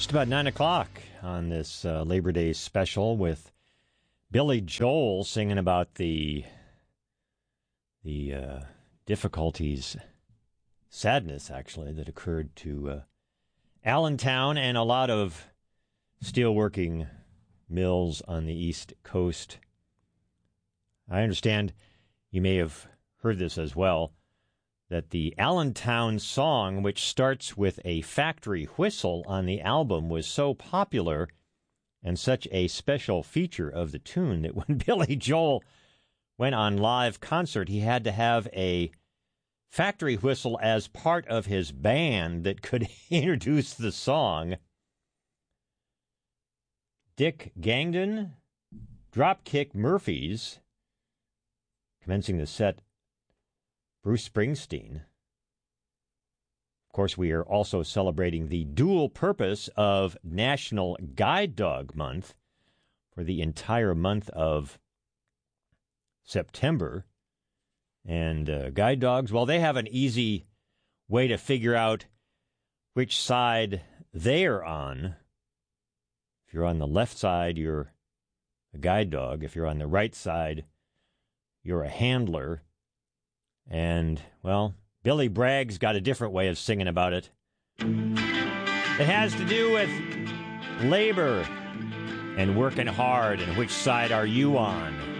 Just about 9 o'clock on this Labor Day special with Billy Joel singing about the difficulties, sadness actually, that occurred to Allentown and a lot of steelworking mills on the East Coast. I understand you may have heard this as well, that the Allentown song, which starts with a factory whistle on the album, was so popular and such a special feature of the tune that when Billy Joel went on live concert, he had to have a factory whistle as part of his band that could introduce the song. Dick Gangden, Dropkick Murphys, commencing the set, Bruce Springsteen. Of course, we are also celebrating the dual purpose of National Guide Dog Month for the entire month of September. And guide dogs, well, they have an easy way to figure out which side they are on. If you're on the left side, you're a guide dog. If you're on the right side, you're a handler. And, well, Billy Bragg's got a different way of singing about it. It has to do with labor and working hard, and which side are you on?